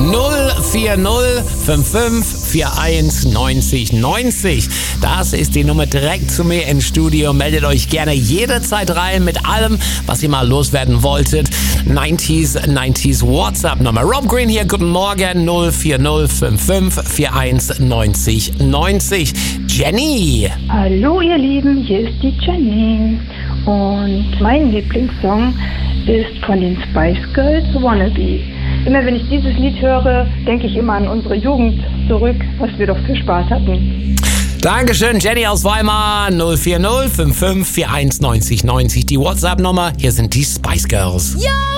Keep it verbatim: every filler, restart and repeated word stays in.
null vier null fünf fünf vier eins neunzig neunzig. Das ist die Nummer direkt zu mir ins Studio. Meldet euch gerne jederzeit rein mit allem, was ihr mal loswerden wolltet. neunziger, neunziger WhatsApp-Nummer. Rob Green hier, guten Morgen. null vier null fünf fünf vier eins neunzig neunzig. Jenny. Hallo ihr Lieben, hier ist die Jenny. Und mein Lieblingssong ist von den Spice Girls, Wannabe. Immer wenn ich dieses Lied höre, denke ich immer an unsere Jugend zurück, was wir doch für Spaß hatten. Dankeschön, Jenny aus Weimar. null vier null fünf fünf vier eins neunzig neunzig. Die WhatsApp-Nummer. Hier sind die Spice Girls. Ja!